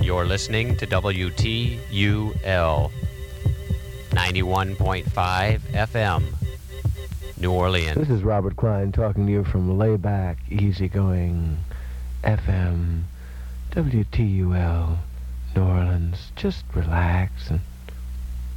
You're listening to WTUL 91.5 FM, New Orleans. This is Robert Klein talking to you from layback, easygoing FM, WTUL, New Orleans. Just relax and